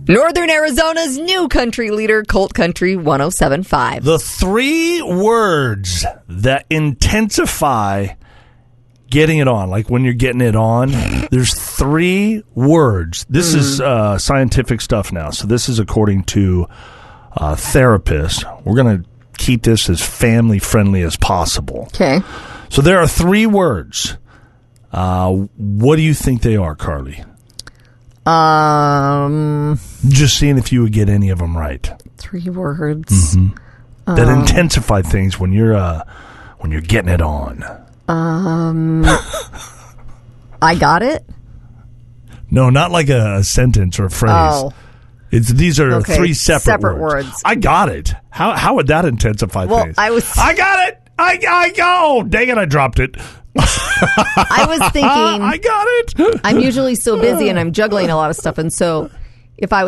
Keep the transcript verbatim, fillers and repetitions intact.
Northern Arizona's new country leader, Colt Country one oh seven point five. The three words that intensify getting it on, like when you're getting it on, there's three words. This mm. is uh, scientific stuff now. So this is according to uh, therapists. We're going to keep this as family friendly as possible. Okay. So there are three words. Uh, what do you think they are, Carly? Um, Just seeing if you would get any of them right. Three words. Mm-hmm. Um, that intensify things when you're uh, when you're getting it on. Um, I got it? No, not like a, a sentence or a phrase. Oh. It's these are okay. three separate, separate words. words. I got it. How how would that intensify well, things? I was. I got it. I I go. Dang it! I dropped it. I was thinking. I got it. I'm usually so busy and I'm juggling a lot of stuff, and so if I was